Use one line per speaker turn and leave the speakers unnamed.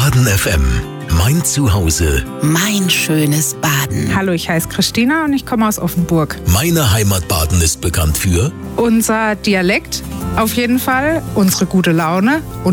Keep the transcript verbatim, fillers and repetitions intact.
Baden F M. Mein Zuhause.
Mein schönes Baden.
Hallo, ich heiße Christina und ich komme aus Offenburg.
Meine Heimat Baden ist bekannt für
Unser Dialekt auf jeden Fall, unsere gute Laune und